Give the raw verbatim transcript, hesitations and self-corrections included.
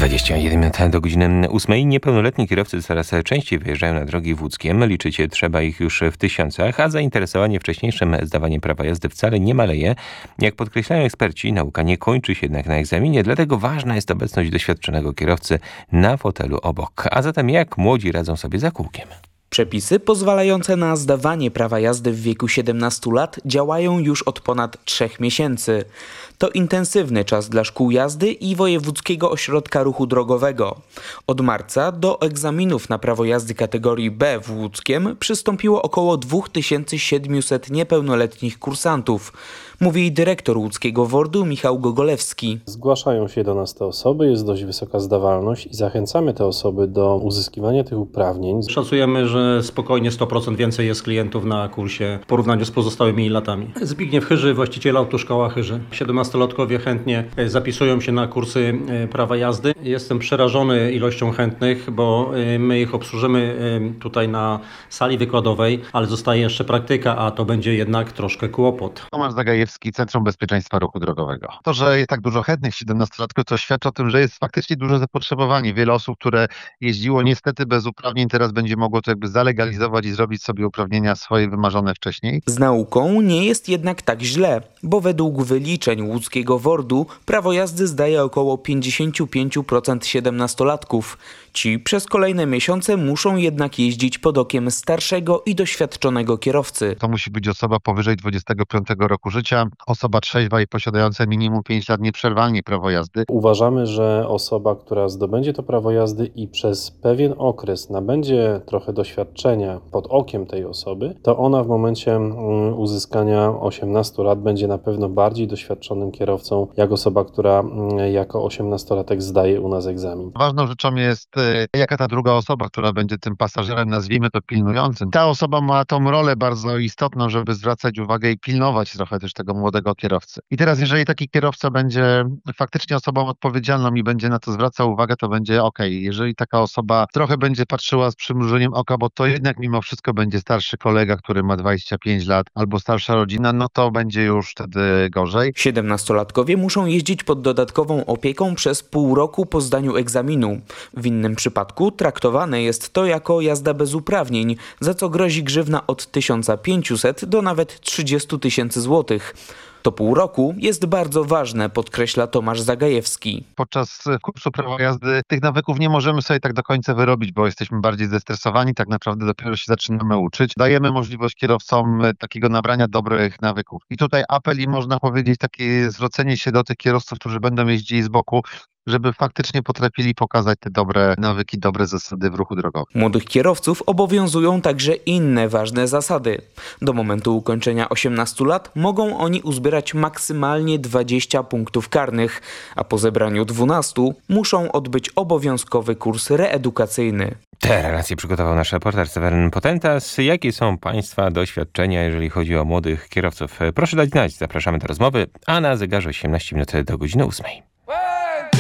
dwadzieścia jeden minut do godziny ósmej. Niepełnoletni kierowcy coraz częściej wyjeżdżają na drogi włódzkie. Liczyć trzeba ich już w tysiącach, a zainteresowanie wcześniejszym zdawaniem prawa jazdy wcale nie maleje. Jak podkreślają eksperci, nauka nie kończy się jednak na egzaminie, dlatego ważna jest obecność doświadczonego kierowcy na fotelu obok. A zatem jak młodzi radzą sobie za kółkiem? Przepisy pozwalające na zdawanie prawa jazdy w wieku siedemnastu lat działają już od ponad trzech miesięcy. To intensywny czas dla szkół jazdy i Wojewódzkiego Ośrodka Ruchu Drogowego. Od marca do egzaminów na prawo jazdy kategorii B w Łódzkiem przystąpiło około dwa tysiące siedemset niepełnoletnich kursantów, mówi dyrektor łódzkiego WORD-u Michał Gogolewski. Zgłaszają się do nas te osoby, jest dość wysoka zdawalność i zachęcamy te osoby do uzyskiwania tych uprawnień. Szacujemy, że spokojnie sto procent więcej jest klientów na kursie w porównaniu z pozostałymi latami. Zbigniew Chyży, właściciel Autoszkoła Chyży. siedemnastolatkowie chętnie zapisują się na kursy prawa jazdy. Jestem przerażony ilością chętnych, bo my ich obsłużymy tutaj na sali wykładowej, ale zostaje jeszcze praktyka, a to będzie jednak troszkę kłopot. Tomasz Zagajewski, Centrum Bezpieczeństwa Ruchu Drogowego. To, że jest tak dużo chętnych siedemnastolatków, to świadczy o tym, że jest faktycznie duże zapotrzebowanie. Wiele osób, które jeździło niestety bez uprawnień, teraz będzie mogło to jakby zalegalizować i zrobić sobie uprawnienia swoje wymarzone wcześniej. Z nauką nie jest jednak tak źle, bo według wyliczeń łódzkiego WORD-u prawo jazdy zdaje około pięćdziesiąt pięć procent siedemnastolatków. Ci przez kolejne miesiące muszą jednak jeździć pod okiem starszego i doświadczonego kierowcy. To musi być osoba powyżej dwudziestego piątego roku życia, osoba trzeźwa i posiadająca minimum pięć lat nieprzerwalnie prawo jazdy. Uważamy, że osoba, która zdobędzie to prawo jazdy i przez pewien okres nabędzie trochę doświadczenia pod okiem tej osoby, to ona w momencie uzyskania osiemnastu lat będzie na pewno bardziej doświadczonym kierowcą, jak osoba, która jako osiemnastolatek zdaje u nas egzamin. Ważną rzeczą jest, jaka ta druga osoba, która będzie tym pasażerem, nazwijmy to pilnującym. Ta osoba ma tą rolę bardzo istotną, żeby zwracać uwagę i pilnować trochę też tego młodego kierowcy. I teraz, jeżeli taki kierowca będzie faktycznie osobą odpowiedzialną i będzie na to zwracał uwagę, to będzie ok. Jeżeli taka osoba trochę będzie patrzyła z przymrużeniem oka, bo to jednak mimo wszystko będzie starszy kolega, który ma dwadzieścia pięć lat, albo starsza rodzina, no to będzie już wtedy gorzej. siedemnastolatkowie muszą jeździć pod dodatkową opieką przez pół roku po zdaniu egzaminu. W innym przypadku traktowane jest to jako jazda bez uprawnień, za co grozi grzywna od tysiąc pięćset do nawet trzydzieści tysięcy złotych. To pół roku jest bardzo ważne, podkreśla Tomasz Zagajewski. Podczas kursu prawa jazdy tych nawyków nie możemy sobie tak do końca wyrobić, bo jesteśmy bardziej zestresowani, tak naprawdę dopiero się zaczynamy uczyć. Dajemy możliwość kierowcom takiego nabrania dobrych nawyków. I tutaj apel i można powiedzieć takie zwrócenie się do tych kierowców, którzy będą jeździli z boku, żeby faktycznie potrafili pokazać te dobre nawyki, dobre zasady w ruchu drogowym. Młodych kierowców obowiązują także inne ważne zasady. Do momentu ukończenia osiemnastu lat mogą oni uzbierać maksymalnie dwadzieścia punktów karnych, a po zebraniu dwunastu muszą odbyć obowiązkowy kurs reedukacyjny. Te relacje przygotował nasz reporter Seweryn Potentas. Jakie są Państwa doświadczenia, jeżeli chodzi o młodych kierowców? Proszę dać znać, zapraszamy do rozmowy, a na zegarze osiemnaście minut do godziny ósmej.